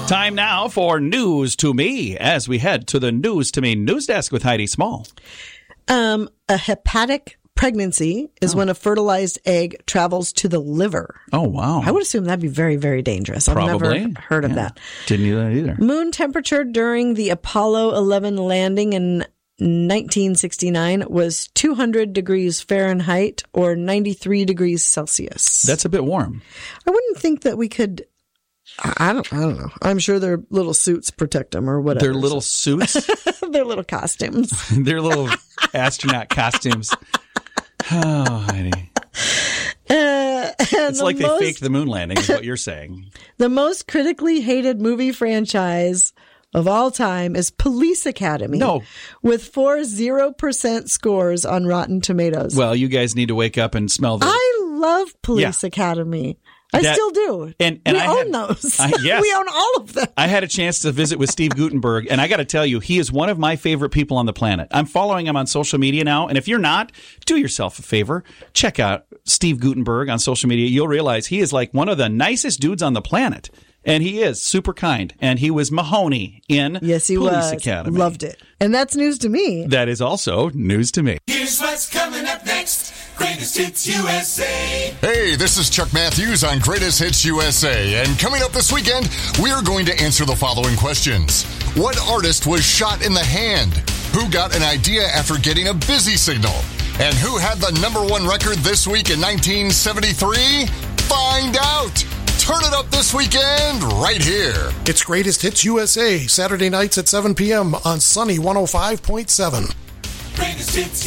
Time now for News to Me as we head to the News to Me news desk with Heidi Small. A hepatic pregnancy is when a fertilized egg travels to the liver. Oh, wow. I would assume that'd be very, very dangerous. Probably. I've never heard of that. Didn't do that either. Moon temperature during the Apollo 11 landing in 1969 was 200 degrees Fahrenheit or 93 degrees Celsius. That's a bit warm. I wouldn't think that we could... I don't know. I'm sure their little suits protect them or whatever. Their little suits? Their little costumes. Their little astronaut costumes. Oh, Heidi. It's like they faked the moon landing is what you're saying. The most critically hated movie franchise of all time is Police Academy. No. With 0% scores on Rotten Tomatoes. Well, you guys need to wake up and smell the... I love Police Academy. I still do. And we own those. Yes. We own all of them. I had a chance to visit with Steve Guttenberg, and I got to tell you, he is one of my favorite people on the planet. I'm following him on social media now, and if you're not, do yourself a favor. Check out Steve Guttenberg on social media. You'll realize he is like one of the nicest dudes on the planet. And he is super kind. And he was Mahoney in Police Academy. Loved it. And that's news to me. That is also news to me. Here's what's coming up next. Greatest Hits USA. Hey, this is Chuck Matthews on Greatest Hits USA. And coming up this weekend, we are going to answer the following questions. What artist was shot in the hand? Who got an idea after getting a busy signal? And who had the #1 record this week in 1973? Find out. Turn it up this weekend right here. It's Greatest Hits USA, Saturday nights at 7 p.m. on Sunny 105.7. Greatest Hits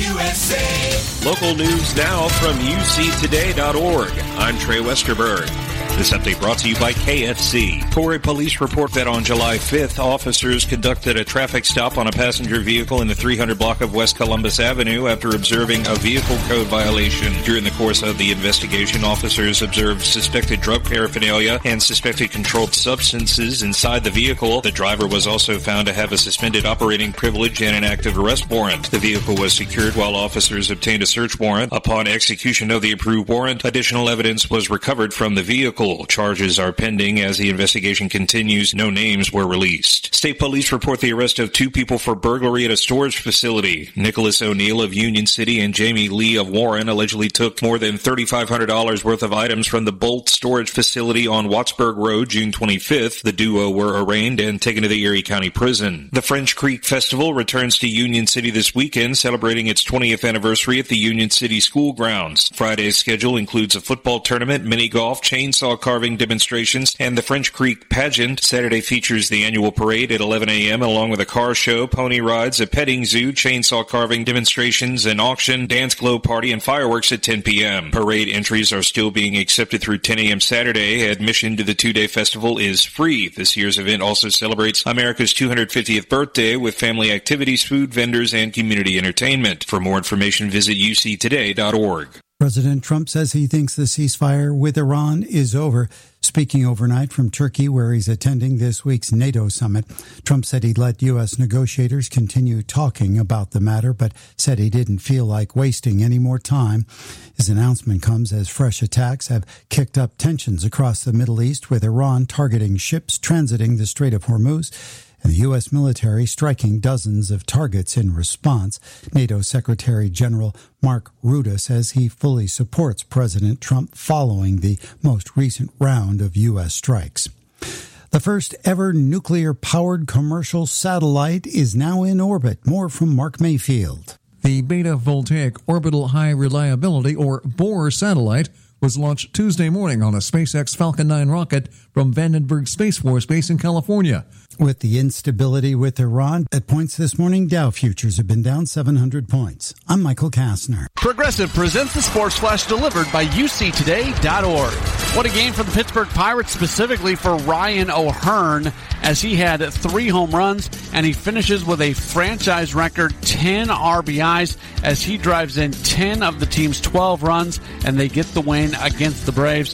USA. Local news now from uctoday.org. I'm Trey Westerberg. This update brought to you by KFC. For a police report that on July 5th, officers conducted a traffic stop on a passenger vehicle in the 300 block of West Columbus Avenue after observing a vehicle code violation. During the course of the investigation, officers observed suspected drug paraphernalia and suspected controlled substances inside the vehicle. The driver was also found to have a suspended operating privilege and an active arrest warrant. The vehicle was secured while officers obtained a search warrant. Upon execution of the approved warrant, additional evidence was recovered from the vehicle. Charges are pending as the investigation continues. No names were released. State police report the arrest of 2 people for burglary at a storage facility. Nicholas O'Neill of Union City and Jamie Lee of Warren allegedly took more than $3,500 worth of items from the Bolt storage facility on Wattsburg Road June 25th. The duo were arraigned and taken to the Erie County Prison. The French Creek Festival returns to Union City this weekend, celebrating its 20th anniversary at the Union City School Grounds. Friday's schedule includes a football tournament, mini golf, chainsaw carving demonstrations, and the French Creek pageant. Saturday features the annual parade at 11 a.m. along with a car show, pony rides, a petting zoo, chainsaw carving demonstrations, an auction, dance glow party, and fireworks at 10 p.m. Parade entries are still being accepted through 10 a.m. Saturday. Admission to the 2-day festival is free. This year's event also celebrates America's 250th birthday with family activities, food vendors, and community entertainment. For more information, visit uctoday.org. President Trump says he thinks the ceasefire with Iran is over. Speaking overnight from Turkey, where he's attending this week's NATO summit, Trump said he'd let U.S. negotiators continue talking about the matter, but said he didn't feel like wasting any more time. His announcement comes as fresh attacks have kicked up tensions across the Middle East, with Iran targeting ships transiting the Strait of Hormuz and the U.S. military striking dozens of targets in response. NATO Secretary General Mark Rutte says he fully supports President Trump following the most recent round of U.S. strikes. The first ever nuclear-powered commercial satellite is now in orbit. More from Mark Mayfield. The Beta Voltaic Orbital High Reliability, or BOR satellite, was launched Tuesday morning on a SpaceX Falcon 9 rocket from Vandenberg Space Force Base in California. With the instability with Iran at points this morning, Dow futures have been down 700 points. I'm Michael Kastner. Progressive presents the Sports Flash delivered by uctoday.org. What a game for the Pittsburgh Pirates, specifically for Ryan O'Hearn, as he had 3 home runs, and he finishes with a franchise record 10 RBIs as he drives in 10 of the team's 12 runs, and they get the win against the Braves.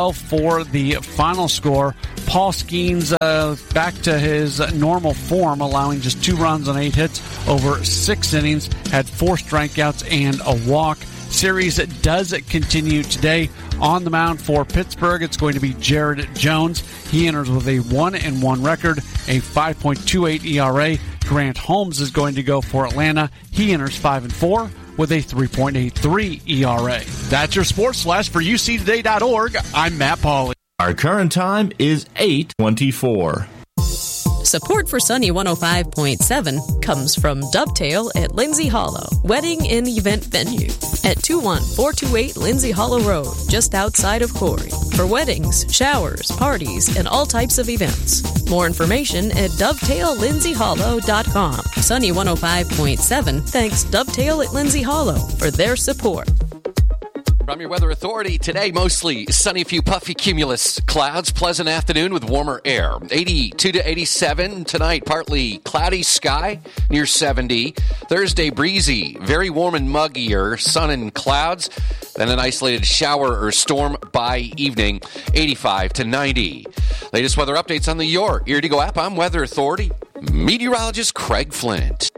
12-4 the final score. Paul Skeens back to his normal form, allowing just 2 runs on 8 hits over 6 innings, had 4 strikeouts and a walk. series does continue today. On the mound for Pittsburgh, it's going to be Jared Jones. He enters with a 1-1 record, a 5.28 ERA. Grant Holmes is going to go for Atlanta. He enters 5-4 with a 3.83 ERA. That's your Sports Flash for UCToday.org. I'm Matt Pauley. Our current time is 8:24. Support for Sunny 105.7 comes from Dovetail at Lindsay Hollow, wedding and event venue at 21428 Lindsay Hollow Road, just outside of Corey. For weddings, showers, parties, and all types of events. More information at dovetaillindsayhollow.com. Sunny 105.7 thanks Dovetail at Lindsay Hollow for their support. From your Weather Authority, today mostly sunny, few puffy cumulus clouds, pleasant afternoon with warmer air. 82 to 87 tonight, partly cloudy sky near 70. Thursday breezy, very warm and muggier, sun and clouds, then an isolated shower or storm by evening, 85 to 90. Latest weather updates on the Your Ear to Go app. I'm Weather Authority meteorologist Craig Flint.